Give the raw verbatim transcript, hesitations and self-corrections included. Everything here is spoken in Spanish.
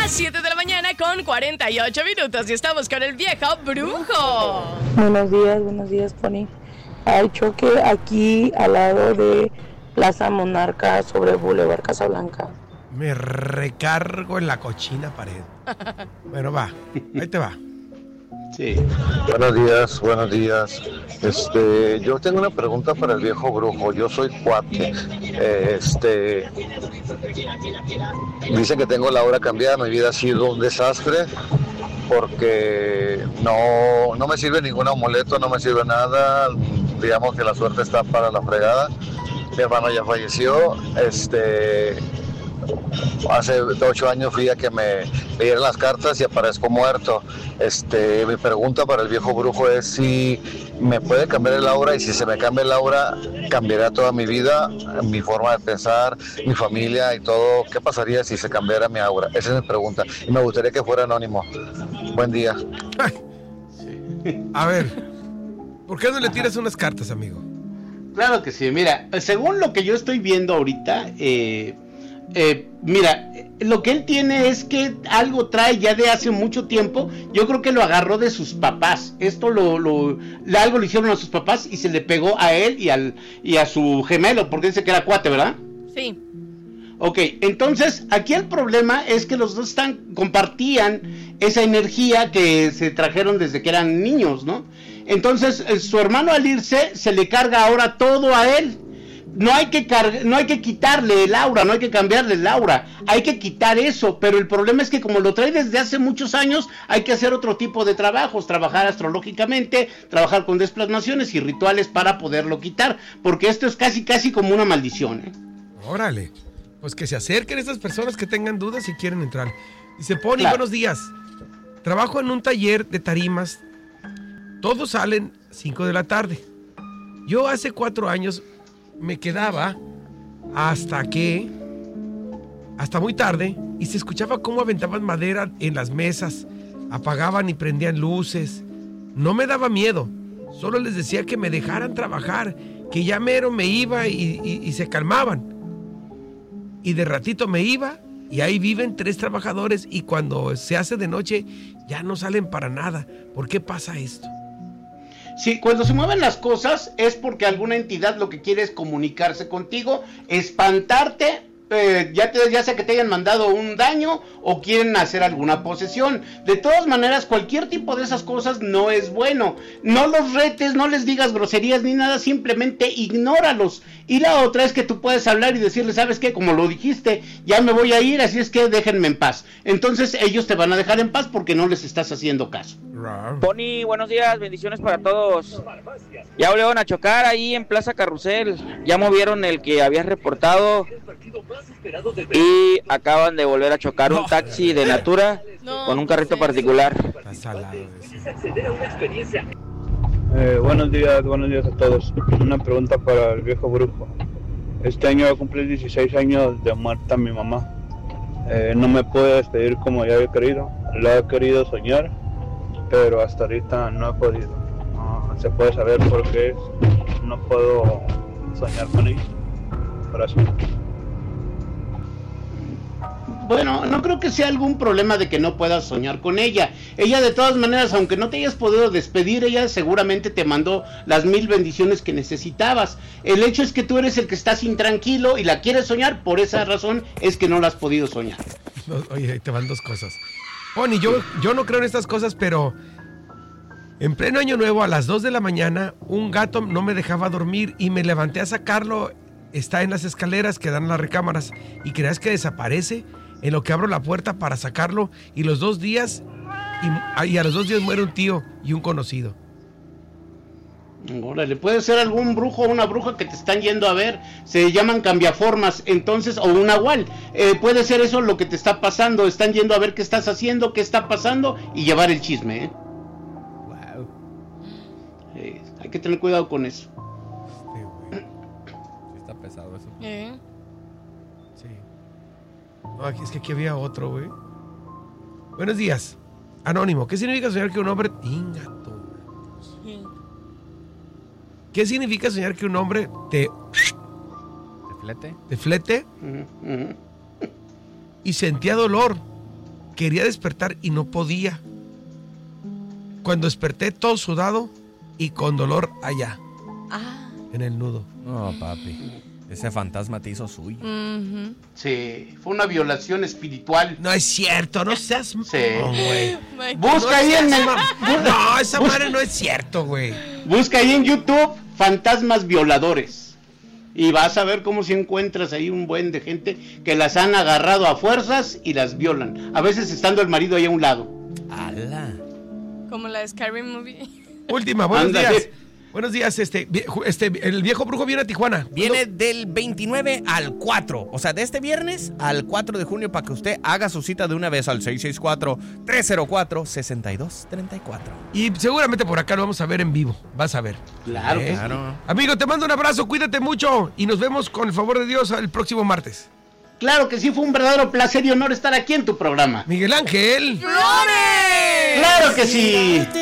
Las siete de la mañana con cuarenta y ocho minutos y estamos con el viejo brujo. Buenos días, buenos días, Pony. Hay choque aquí al lado de Plaza Monarca sobre Boulevard Casablanca. Me recargo en la cochina pared. Bueno, va, ahí te va. Sí. Buenos días, buenos días. Este, yo tengo una pregunta para el viejo brujo. Yo soy cuate. Eh, Este, dicen que tengo la hora cambiada. Mi vida ha sido un desastre porque no, no me sirve ningún amuleto, no me sirve nada. Digamos que la suerte está para la fregada. Mi hermano ya falleció. Este. Hace ocho años fui a que me leyeran las cartas y aparezco muerto. Este, mi pregunta para el viejo brujo es si me puede cambiar el aura, y si se me cambia el aura, cambiará toda mi vida, mi forma de pensar, mi familia y todo. ¿Qué pasaría si se cambiara mi aura? Esa es mi pregunta y me gustaría que fuera anónimo. Buen día. A ver, ¿por qué no le tiras unas cartas, amigo? Claro que sí, mira, según lo que yo estoy viendo ahorita, eh... Eh, mira, lo que él tiene es que algo trae ya de hace mucho tiempo. Yo creo que lo agarró de sus papás. Esto lo, lo algo le hicieron a sus papás y se le pegó a él y al y a su gemelo, porque dice que era cuate, ¿verdad? Sí. Ok, entonces aquí el problema es que los dos están compartían esa energía que se trajeron desde que eran niños, ¿no? Entonces eh, su hermano al irse se le carga ahora todo a él. No hay que cargar, no hay que quitarle el aura, no hay que cambiarle el aura, hay que quitar eso, pero el problema es que como lo trae desde hace muchos años, hay que hacer otro tipo de trabajos, trabajar astrológicamente, trabajar con desplasmaciones y rituales para poderlo quitar, porque esto es casi casi como una maldición, ¿eh? Órale, pues que se acerquen estas personas que tengan dudas y quieren entrar. Dice Pony, Claro. Buenos días, trabajo en un taller de tarimas, todos salen cinco de la tarde, yo hace cuatro años me quedaba hasta que hasta muy tarde y se escuchaba cómo aventaban madera en las mesas, apagaban y prendían luces. No me daba miedo, solo les decía que me dejaran trabajar, que ya mero me iba y, y, y se calmaban. Y de ratito me iba y ahí viven tres trabajadores y cuando se hace de noche ya no salen para nada. ¿Por qué pasa esto? Sí, cuando se mueven las cosas es porque alguna entidad lo que quiere es comunicarse contigo, espantarte, eh, ya, te, ya sea que te hayan mandado un daño o quieren hacer alguna posesión. De todas maneras, cualquier tipo de esas cosas no es bueno. No los retes, no les digas groserías ni nada, simplemente ignóralos. Y la otra es que tú puedes hablar y decirle, ¿sabes qué? Como lo dijiste, ya me voy a ir, así es que déjenme en paz. Entonces ellos te van a dejar en paz porque no les estás haciendo caso. Pony, buenos días, bendiciones para todos. Ya volvieron a chocar ahí en Plaza Carrusel. Ya movieron el que habías reportado y acaban de volver a chocar un taxi de Natura No, con un carrito sí. particular. Está salado eso. Eh, buenos días, buenos días a todos. Una pregunta para el viejo brujo. Este año va a cumplir dieciséis años de muerta mi mamá. Eh, no me puedo despedir como ya había querido. La he querido soñar, pero hasta ahorita no he podido. No se puede saber por qué no puedo soñar con ella. Gracias. Bueno, no creo que sea algún problema de que no puedas soñar con ella. Ella de todas maneras, aunque no te hayas podido despedir, ella seguramente te mandó las mil bendiciones que necesitabas. El hecho es que tú eres el que estás intranquilo y la quieres soñar, por esa razón es que no la has podido soñar. No, oye, ahí te van dos cosas. Pony, yo, yo no creo en estas cosas, pero en pleno año nuevo, a las dos de la mañana, un gato no me dejaba dormir y me levanté a sacarlo. Está en las escaleras que dan a las recámaras y creas que desaparece en lo que abro la puerta para sacarlo y los dos días y, y a los dos días muere un tío y un conocido. Órale, puede ser algún brujo o una bruja que te están yendo a ver, se llaman cambiaformas, entonces, o un nahual, eh, puede ser eso lo que te está pasando, están yendo a ver qué estás haciendo, qué está pasando y llevar el chisme, ¿eh? Wow. Eh, hay que tener cuidado con eso. Sí, güey. Sí está pesado eso. ¿Eh? Sí. No, aquí, es que aquí había otro, güey. Buenos días. Anónimo, ¿qué significa soñar que un hombre... Ingato. Sí. ¿Qué significa soñar que un hombre te... ¿Te flete? te flete Uh-huh, uh-huh. y sentía dolor quería despertar y no podía. Cuando desperté todo sudado y con dolor allá, Ah. en el nudo. No, papi. Ese fantasma te hizo suyo. Ujú. Sí, fue una violación espiritual. No es cierto, no seas... Sí. No, güey. My- Busca No ahí en seas el- ma- bu- No, esa bus- madre no es cierto, güey. Busca ahí en YouTube fantasmas violadores. Y vas a ver cómo si encuentras ahí un buen de gente que las han agarrado a fuerzas y las violan. A veces estando el marido ahí a un lado. ¡Hala! Como la de Skyrim movie. Última, buenos Ándale. días. Buenos días, este, vie- este, el viejo brujo viene a Tijuana. Viene del veintinueve al cuatro. O sea, de este viernes al cuatro de junio para que usted haga su cita de una vez al seis seis cuatro, tres cero cuatro, seis dos tres cuatro. Y seguramente por acá lo vamos a ver en vivo. Vas a ver. Claro que ¿Eh? sí. Claro. Amigo, te mando un abrazo, cuídate mucho y nos vemos con el favor de Dios el próximo martes. Claro que sí, fue un verdadero placer y honor estar aquí en tu programa. Miguel Ángel. ¡Flores! Claro que sí.